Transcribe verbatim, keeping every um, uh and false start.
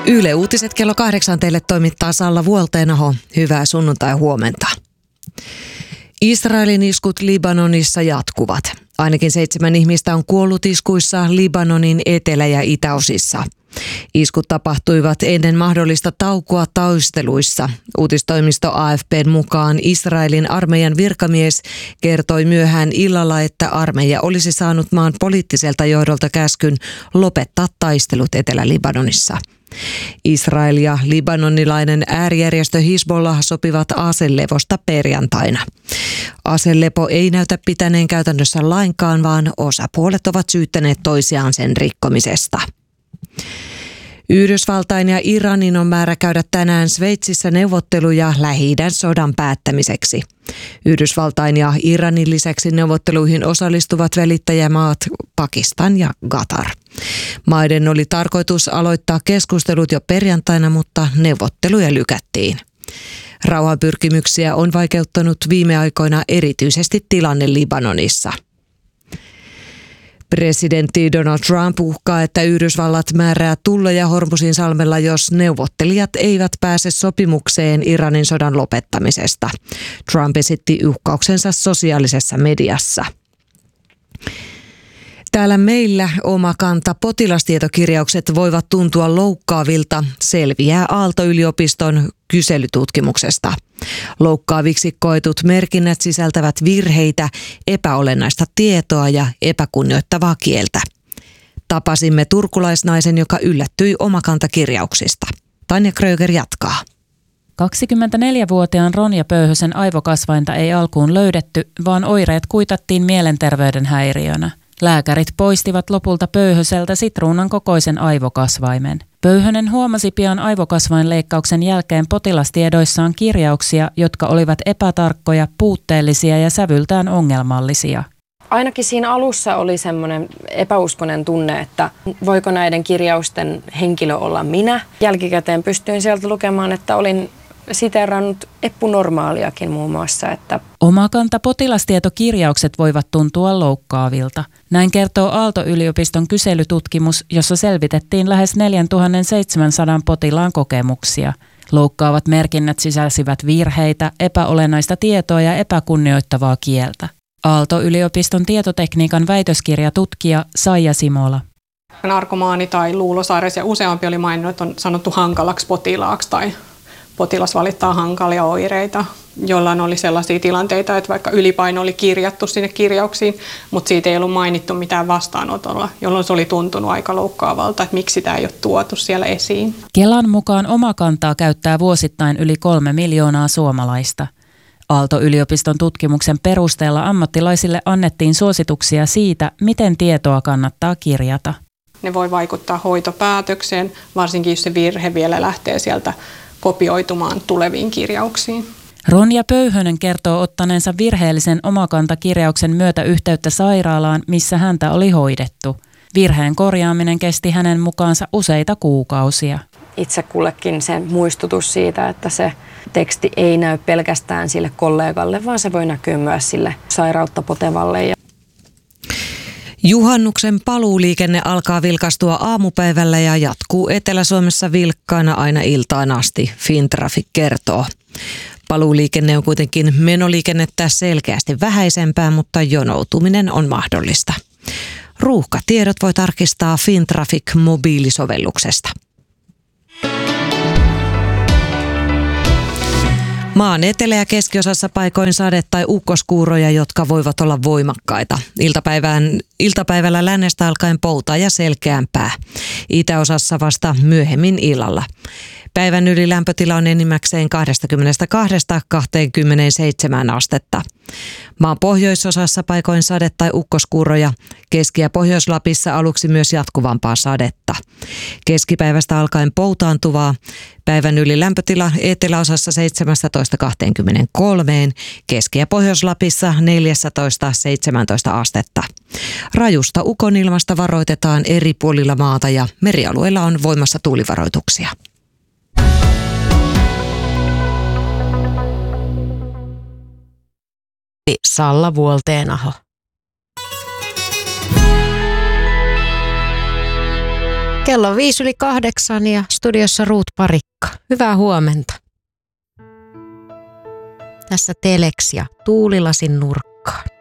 Yle Uutiset kello kahdeksan teille toimittaa Salla Vuolteenaho. Hyvää sunnuntai-huomenta. Israelin iskut Libanonissa jatkuvat. Ainakin seitsemän ihmistä on kuollut iskuissa Libanonin etelä- ja itäosissa. Iskut tapahtuivat ennen mahdollista taukoa taisteluissa. Uutistoimisto A F P:n mukaan Israelin armeijan virkamies kertoi myöhään illalla, että armeija olisi saanut maan poliittiselta johdolta käskyn lopettaa taistelut Etelä-Libanonissa. Israel ja libanonilainen äärijärjestö Hizbollah sopivat aselevosta perjantaina. Aselepo ei näytä pitäneen käytännössä lainkaan, vaan osapuolet ovat syyttäneet toisiaan sen rikkomisesta. Yhdysvaltain ja Iranin on määrä käydä tänään Sveitsissä neuvotteluja Lähi-idän sodan päättämiseksi. Yhdysvaltain ja Iranin lisäksi neuvotteluihin osallistuvat välittäjämaat Pakistan ja Qatar. Maiden oli tarkoitus aloittaa keskustelut jo perjantaina, mutta neuvotteluja lykättiin. Rauhanpyrkimyksiä on vaikeuttanut viime aikoina erityisesti tilanne Libanonissa. Presidentti Donald Trump uhkaa, että Yhdysvallat määrää tulleja Hormuzin salmella, jos neuvottelijat eivät pääse sopimukseen Iranin sodan lopettamisesta. Trump esitti uhkauksensa sosiaalisessa mediassa. Täällä meillä Omakanta potilastietokirjaukset voivat tuntua loukkaavilta, selviää Aalto-yliopiston kyselytutkimuksesta. Loukkaaviksi koetut merkinnät sisältävät virheitä, epäolennaista tietoa ja epäkunnioittavaa kieltä. Tapasimme turkulaisnaisen, joka yllättyi Omakanta-kirjauksista. Tanja Kröger jatkaa. kaksikymmentäneljävuotiaan Ronja Pöyhösen aivokasvainta ei alkuun löydetty, vaan oireet kuitattiin mielenterveyden häiriönä. Lääkärit poistivat lopulta Pöyhöseltä sitruunan kokoisen aivokasvaimen. Pöyhönen huomasi pian aivokasvainleikkauksen jälkeen potilastiedoissaan kirjauksia, jotka olivat epätarkkoja, puutteellisia ja sävyltään ongelmallisia. Ainakin siinä alussa oli semmoinen epäuskonen tunne, että voiko näiden kirjausten henkilö olla minä. Jälkikäteen pystyin sieltä lukemaan, että olin siteerannut Eppu-normaaliakin muun muassa. Että Omakanta potilastietokirjaukset voivat tuntua loukkaavilta. Näin kertoo Aalto-yliopiston kyselytutkimus, jossa selvitettiin lähes neljätuhattaseitsemänsataa potilaan kokemuksia. Loukkaavat merkinnät sisälsivät virheitä, epäolennaista tietoa ja epäkunnioittavaa kieltä. Aalto-yliopiston tietotekniikan väitöskirjatutkija Saija Simola. Narkomaani tai luulosairaus ja useampi oli maininnut, että on sanottu hankalaksi potilaaksi tai potilas valittaa hankalia oireita, jollain oli sellaisia tilanteita, että vaikka ylipaino oli kirjattu sinne kirjauksiin, mutta siitä ei ollut mainittu mitään vastaanotolla, jolloin se oli tuntunut aika loukkaavalta, että miksi sitä ei ole tuotu siellä esiin. Kelan mukaan Omakantaa käyttää vuosittain yli kolme miljoonaa suomalaista. Aalto-yliopiston tutkimuksen perusteella ammattilaisille annettiin suosituksia siitä, miten tietoa kannattaa kirjata. Ne voi vaikuttaa hoitopäätökseen, varsinkin jos se virhe vielä lähtee sieltä kopioitumaan tuleviin kirjauksiin. Ronja Pöyhönen kertoo ottaneensa virheellisen Omakanta-kirjauksen myötä yhteyttä sairaalaan, missä häntä oli hoidettu. Virheen korjaaminen kesti hänen mukaansa useita kuukausia. Itse kullekin se muistutus siitä, että se teksti ei näy pelkästään sille kollegalle, vaan se voi näkyä myös sille sairautta potevalle. Juhannuksen paluuliikenne alkaa vilkastua aamupäivällä ja jatkuu Etelä-Suomessa vilkkaana aina iltaan asti, Fintraffic kertoo. Paluuliikenne on kuitenkin menoliikennettä selkeästi vähäisempää, mutta jonoutuminen on mahdollista. Ruuhkatiedot voi tarkistaa Fintraffic mobiilisovelluksesta. Maan etelä- ja keskiosassa paikoin sade- tai ukkoskuuroja, jotka voivat olla voimakkaita. Iltapäivän, iltapäivällä lännestä alkaen poutaa ja selkeämpää. Itäosassa vasta myöhemmin illalla. Päivän yli lämpötila on enimmäkseen kaksikymmentäkaksi–kaksikymmentäseitsemän astetta. Maan pohjoisosassa paikoin sade- tai ukkoskuuroja. Keski- ja Pohjois-Lapissa aluksi myös jatkuvampaa sadetta. Keskipäivästä alkaen poutaantuvaa. Päivän yli lämpötila eteläosassa seitsemäntoista–kaksikymmentäkolme, Keski- ja Pohjois-Lapissa neljätoista–seitsemäntoista astetta. Rajusta ukonilmasta varoitetaan eri puolilla maata ja merialueilla on voimassa tuulivaroituksia. Salla Vuolteenaho. Kello on viisi yli kahdeksan ja studiossa Ruut Parikka. Hyvää huomenta. Tässä Telex ja Tuulilasin nurkkaan.